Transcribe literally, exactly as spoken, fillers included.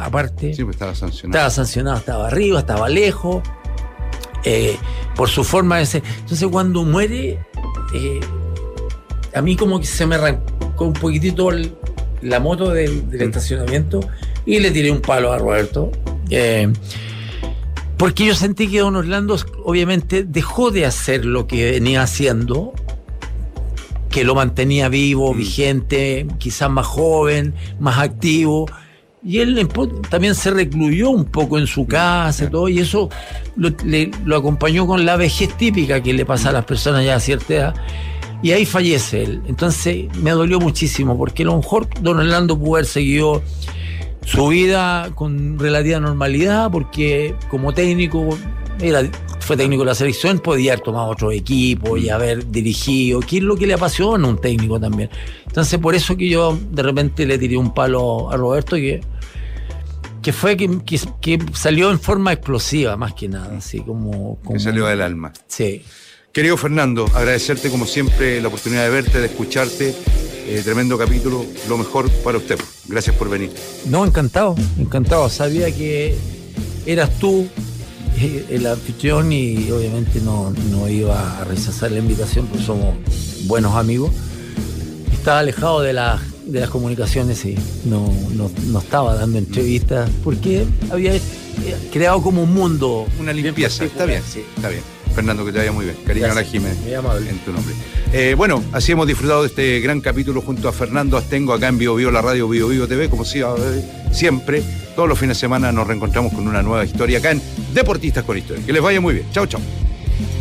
era aparte. Sí, pues estaba sancionado. Estaba sancionado, estaba arriba, estaba lejos, eh, por su forma de ser. Entonces cuando muere, eh, a mí como que se me arrancó un poquitito el, la moto del, del mm. estacionamiento y le tiré un palo a Roberto. Eh, porque yo sentí que don Orlando obviamente dejó de hacer lo que venía haciendo, que lo mantenía vivo, mm. vigente, quizás más joven, más activo, y él también se recluyó un poco en su casa y todo, y eso lo, le, lo acompañó con la vejez típica que le pasa a las personas ya a cierta edad, y ahí fallece él. Entonces me dolió muchísimo, porque a lo mejor don Orlando pudo haber seguido su vida con relativa normalidad, porque como técnico era, fue técnico de la selección, podía haber tomado otro equipo y haber dirigido, que es lo que le apasiona a un técnico también. Entonces por eso que yo de repente le tiré un palo a Roberto, que, que fue que, que, que salió en forma explosiva más que nada, así como, como que salió del alma. Sí. Querido Fernando, agradecerte como siempre la oportunidad de verte, de escucharte. Eh, tremendo capítulo, lo mejor para usted. Gracias por venir. No, encantado, encantado. Sabía que eras tú eh, el anfitrión y obviamente no, no iba a rechazar la invitación porque somos buenos amigos. Estaba alejado de, la, de las comunicaciones y no, no, no estaba dando entrevistas porque había creado como un mundo. Una limpieza, está bien, sí. Está bien. Fernando, que te vaya muy bien. Cariño a la Jiménez. Muy amable. En tu nombre. Eh, bueno, así hemos disfrutado de este gran capítulo junto a Fernando Astengo acá en Bio Bio, la radio Bio Bio T V, como siempre. Todos los fines de semana nos reencontramos con una nueva historia acá en Deportistas con Historia. Que les vaya muy bien. Chau, chau.